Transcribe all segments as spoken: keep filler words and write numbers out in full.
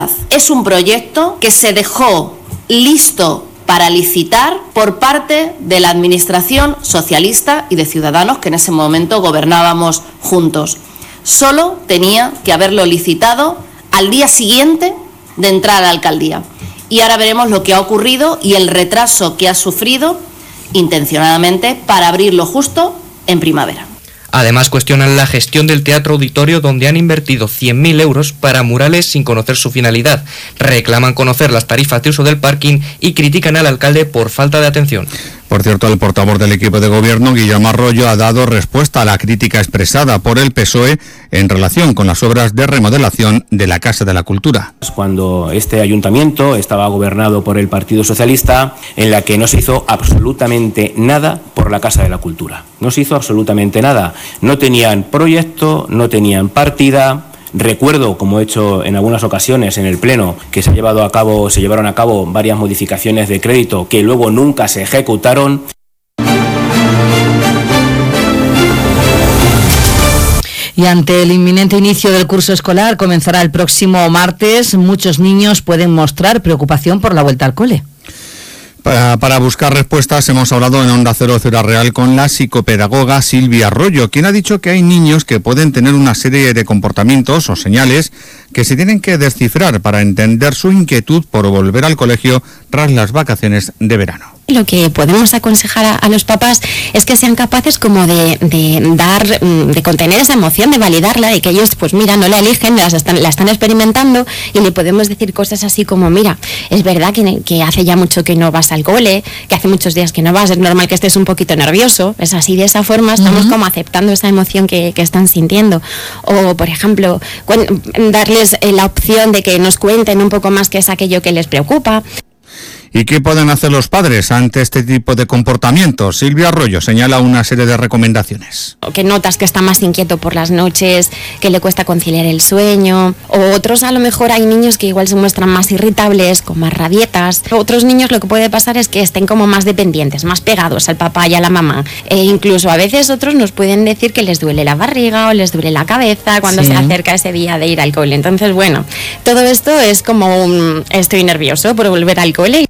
Es un proyecto que se dejó listo para licitar por parte de la administración socialista y de Ciudadanos, que en ese momento gobernábamos juntos. Solo tenía que haberlo licitado al día siguiente de entrar a la alcaldía. Y ahora veremos lo que ha ocurrido y el retraso que ha sufrido intencionadamente para abrirlo justo en primavera. Además, cuestionan la gestión del Teatro Auditorio, donde han invertido cien mil euros para murales sin conocer su finalidad. Reclaman conocer las tarifas de uso del parking y critican al alcalde por falta de atención. Por cierto, el portavoz del equipo de gobierno, Guillermo Arroyo, ha dado respuesta a la crítica expresada por el P S O E en relación con las obras de remodelación de la Casa de la Cultura. Cuando este ayuntamiento estaba gobernado por el Partido Socialista, en la que no se hizo absolutamente nada por la Casa de la Cultura. No se hizo absolutamente nada. No tenían proyecto, no tenían partida. Recuerdo, como he hecho en algunas ocasiones en el Pleno, que se ha llevado a cabo, se llevaron a cabo varias modificaciones de crédito que luego nunca se ejecutaron. Y ante el inminente inicio del curso escolar, comenzará el próximo martes, muchos niños pueden mostrar preocupación por la vuelta al cole. Para, para buscar respuestas hemos hablado en Onda Cero Ciudad Real con la psicopedagoga Silvia Arroyo, quien ha dicho que hay niños que pueden tener una serie de comportamientos o señales que se tienen que descifrar para entender su inquietud por volver al colegio tras las vacaciones de verano. Lo que podemos aconsejar a, a los papás es que sean capaces como de, de dar, de contener esa emoción, de validarla, y que ellos, pues mira, no la eligen, las están, la están experimentando, y le podemos decir cosas así como, mira, es verdad que, que hace ya mucho que no vas al cole, que hace muchos días que no vas, es normal que estés un poquito nervioso, es así, de esa forma estamos uh-huh. como aceptando esa emoción que, que están sintiendo. O, por ejemplo, darles la opción de que nos cuenten un poco más qué es aquello que les preocupa. ¿Y qué pueden hacer los padres ante este tipo de comportamientos? Silvia Arroyo señala una serie de recomendaciones. Que notas que está más inquieto por las noches, que le cuesta conciliar el sueño, o otros, a lo mejor hay niños que igual se muestran más irritables, con más rabietas. Otros niños lo que puede pasar es que estén como más dependientes, más pegados al papá y a la mamá. E incluso a veces otros nos pueden decir que les duele la barriga o les duele la cabeza cuando sí. se acerca ese día de ir al cole. Entonces, bueno, todo esto es como un estoy nervioso por volver al cole.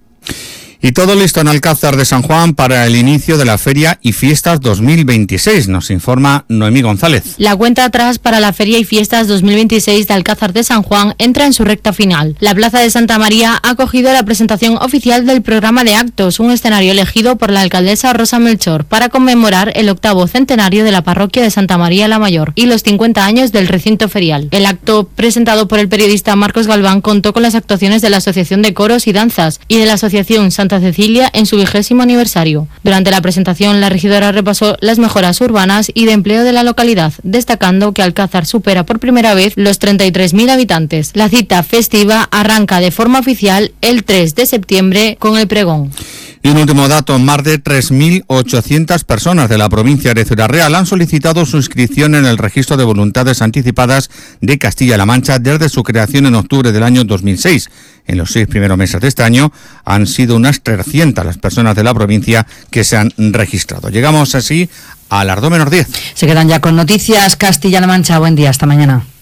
Y todo listo en Alcázar de San Juan para el inicio de la Feria y Fiestas dos mil veintiséis, nos informa Noemí González. La cuenta atrás para la Feria y Fiestas dos mil veintiséis de Alcázar de San Juan entra en su recta final. La Plaza de Santa María ha acogido la presentación oficial del programa de actos, un escenario elegido por la alcaldesa Rosa Melchor para conmemorar el octavo centenario de la parroquia de Santa María la Mayor y los cincuenta años del recinto ferial. El acto, presentado por el periodista Marcos Galván, contó con las actuaciones de la Asociación de Coros y Danzas y de la Asociación Santa Cecilia en su vigésimo aniversario. Durante la presentación, la regidora repasó las mejoras urbanas y de empleo de la localidad, destacando que Alcázar supera por primera vez los treinta y tres mil habitantes. La cita festiva arranca de forma oficial el tres de septiembre con el pregón. Y un último dato, más de tres mil ochocientas personas de la provincia de Ciudad Real han solicitado su inscripción en el registro de voluntades anticipadas de Castilla-La Mancha desde su creación en octubre del año dos mil seis. En los seis primeros meses de este año han sido unas trescientas las personas de la provincia que se han registrado. Llegamos así a las dos menos diez. Se quedan ya con Noticias Castilla-La Mancha. Buen día, hasta mañana.